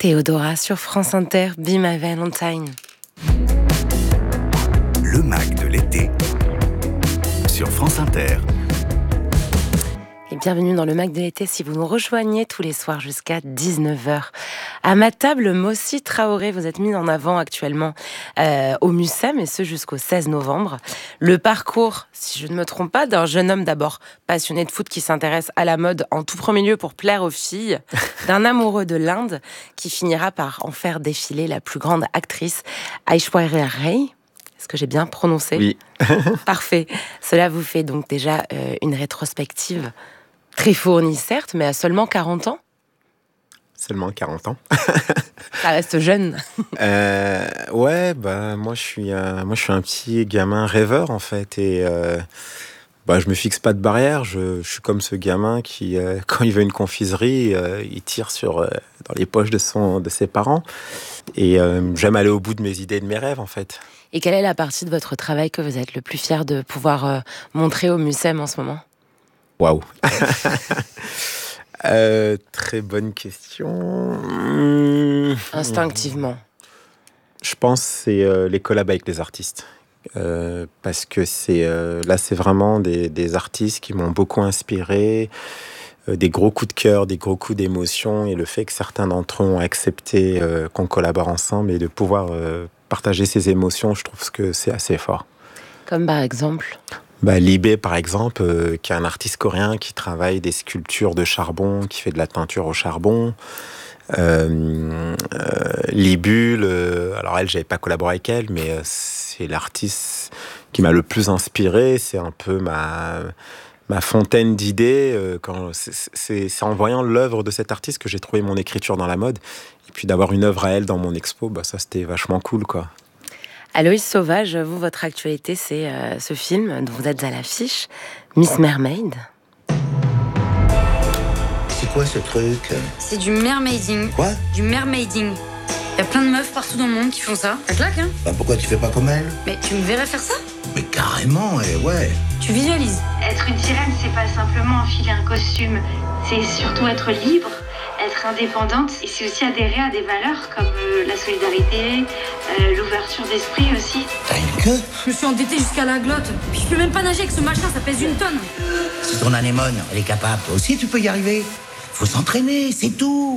Théodora sur France Inter, Be My Valentine. Le Mac de l'été sur France Inter. Et bienvenue dans le Mac de l'été si vous nous rejoignez tous les soirs jusqu'à 19h. À ma table, Mossi Traoré, vous êtes mis en avant actuellement au Mucem, et ce jusqu'au 16 novembre. Le parcours, si je ne me trompe pas, d'un jeune homme d'abord passionné de foot qui s'intéresse à la mode en tout premier lieu pour plaire aux filles, d'un amoureux de l'Inde qui finira par en faire défiler la plus grande actrice, Aishwarya Rai. Est-ce que j'ai bien prononcé ? Oui. Parfait. Cela vous fait donc déjà une rétrospective très fournie, certes, mais à seulement 40 ans ? Seulement 40 ans. Ça reste jeune. Moi je suis un petit gamin rêveur en fait, et je me fixe pas de barrière. Je suis comme ce gamin qui, quand il veut une confiserie, il tire dans les poches de ses parents, et j'aime aller au bout de mes idées, de mes rêves en fait. Et quelle est la partie de votre travail que vous êtes le plus fier de pouvoir montrer au Mucem en ce moment ? Waouh. Très bonne question. Instinctivement. Je pense que c'est les collabs avec les artistes. Parce que c'est vraiment des artistes qui m'ont beaucoup inspiré, des gros coups de cœur, des gros coups d'émotion, et le fait que certains d'entre eux ont accepté qu'on collabore ensemble et de pouvoir partager ces émotions, je trouve que c'est assez fort. Comme par exemple ? Libé, par exemple, qui est un artiste coréen qui travaille des sculptures de charbon, qui fait de la peinture au charbon. Libule, alors elle, j'avais pas collaboré avec elle, mais c'est l'artiste qui m'a le plus inspiré. C'est un peu ma fontaine d'idées. C'est en voyant l'œuvre de cet artiste que j'ai trouvé mon écriture dans la mode. Et puis d'avoir une œuvre à elle dans mon expo, ça c'était vachement cool, quoi. Aloïs Sauvage, vous, votre actualité, c'est ce film dont vous êtes à l'affiche, Miss Mermaid. C'est quoi ce truc ? C'est du mermaiding. Quoi ? Du mermaiding. Il y a plein de meufs partout dans le monde qui font ça. Ça claque, hein ? Pourquoi tu fais pas comme elle ? Mais tu me verrais faire ça ? Mais carrément, ouais. Tu visualises. Être une sirène, c'est pas simplement enfiler un costume, c'est surtout être libre, être indépendante, et c'est aussi adhérer à des valeurs comme la solidarité, l'ouverture d'esprit aussi. T'as une queue ? Je me suis endettée jusqu'à la glotte. Puis je peux même pas nager avec ce machin, ça pèse 1 tonne. Si ton anémone, elle est capable, toi aussi tu peux y arriver. Faut s'entraîner, c'est tout.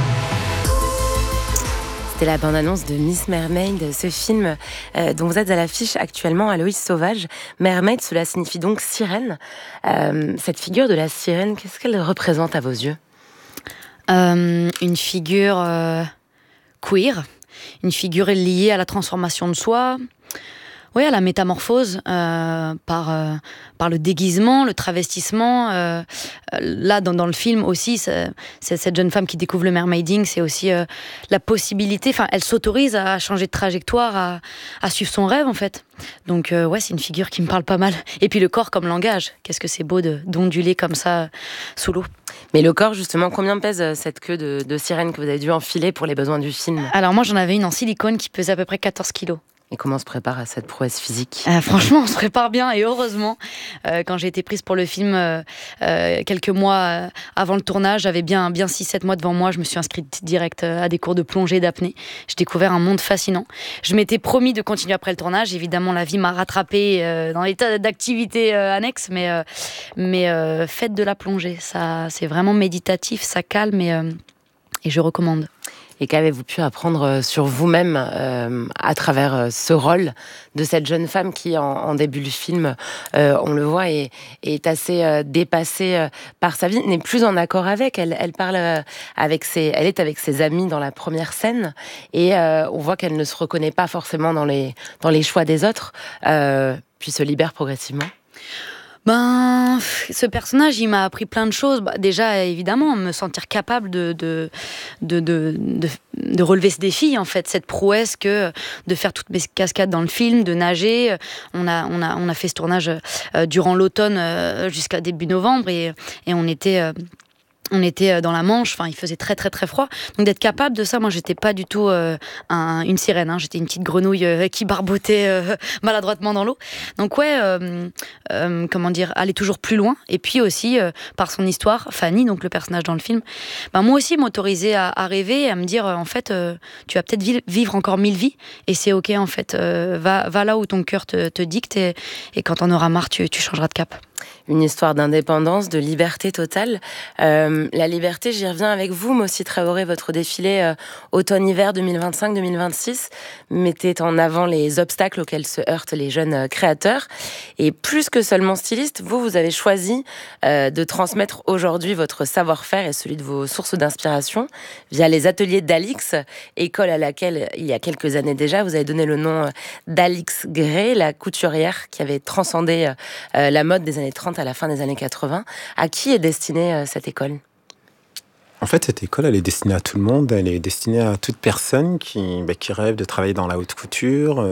C'était la bande-annonce de Miss Mermaid, ce film dont vous êtes à l'affiche actuellement, Aloïs Sauvage. Mermaid, cela signifie donc sirène. Cette figure de la sirène, qu'est-ce qu'elle représente à vos yeux ? Une figure queer, une figure liée à la transformation de soi, à la métamorphose par le déguisement, le travestissement. Là, dans le film aussi, c'est cette jeune femme qui découvre le mermaiding, c'est aussi la possibilité, elle s'autorise à changer de trajectoire, à suivre son rêve en fait. Donc c'est une figure qui me parle pas mal. Et puis le corps comme langage, qu'est-ce que c'est beau d'onduler comme ça sous l'eau. Mais le corps, justement, combien pèse cette queue de sirène que vous avez dû enfiler pour les besoins du film ? Alors moi, j'en avais une en silicone qui pesait à peu près 14 kilos. Et comment on se prépare à cette prouesse physique ? Franchement, on se prépare bien, et heureusement, quand j'ai été prise pour le film quelques mois avant le tournage, j'avais bien 6-7 mois devant moi, je me suis inscrite direct à des cours de plongée et d'apnée. J'ai découvert un monde fascinant. Je m'étais promis de continuer après le tournage. Évidemment, la vie m'a rattrapée dans les tas d'activités annexes, mais faites de la plongée. Ça, c'est vraiment méditatif, ça calme, et je recommande. Et qu'avez-vous pu apprendre sur vous-même à travers ce rôle de cette jeune femme qui, en début du film, on le voit, est assez dépassée par sa vie, n'est plus en accord avec. Elle parle elle est avec ses amis dans la première scène, et on voit qu'elle ne se reconnaît pas forcément dans les choix des autres, puis se libère progressivement. Ce personnage, il m'a appris plein de choses. Déjà, évidemment, me sentir capable de relever ce défi, en fait, cette prouesse que de faire toutes mes cascades dans le film, de nager. On a fait ce tournage durant l'automne jusqu'à début novembre, et on était On était dans la Manche, il faisait très très très froid. Donc d'être capable de ça, moi j'étais pas du tout une sirène, hein. J'étais une petite grenouille qui barbotait maladroitement dans l'eau. Donc aller toujours plus loin. Et puis aussi, par son histoire, Fanny, donc le personnage dans le film, moi aussi m'autoriser à rêver et à me dire, en fait, tu vas peut-être vivre encore 1000 vies, et c'est ok, en fait, va là où ton cœur te dicte, et quand t'en auras marre, tu changeras de cap. Une histoire d'indépendance, de liberté totale. La liberté, j'y reviens avec vous, Mossi Traoré. Votre défilé automne-hiver 2025-2026 mettait en avant les obstacles auxquels se heurtent les jeunes créateurs. Et plus que seulement styliste, vous avez choisi de transmettre aujourd'hui votre savoir-faire et celui de vos sources d'inspiration via les ateliers d'Alix, école à laquelle, il y a quelques années déjà, vous avez donné le nom d'Alix Gray, la couturière qui avait transcendé la mode des années 30 à la fin des années 80. À qui est destinée cette école ? En fait, cette école, elle est destinée à tout le monde. Elle est destinée à toute personne qui rêve de travailler dans la haute couture.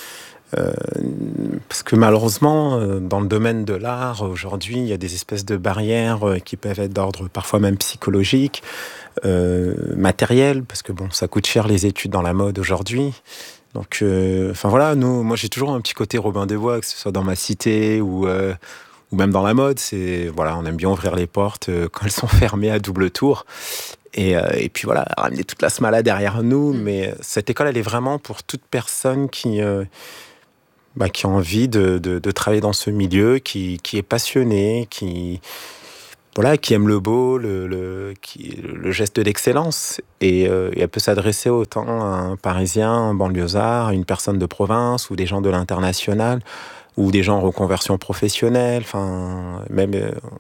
Parce que malheureusement, dans le domaine de l'art, aujourd'hui, il y a des espèces de barrières qui peuvent être d'ordre parfois même psychologique, matériel, parce que ça coûte cher les études dans la mode aujourd'hui. Donc, moi j'ai toujours un petit côté Robin des Bois, que ce soit dans ma cité ou même dans la mode. On aime bien ouvrir les portes quand elles sont fermées à double tour. Et puis ramener toute la smala derrière nous. Mais cette école, elle est vraiment pour toute personne qui a envie de travailler dans ce milieu, qui est passionné, qui aime le beau, le geste d'excellence. Et elle peut s'adresser autant à un Parisien, un banlieusard, à une personne de province ou des gens de l'international, ou des gens en reconversion professionnelle.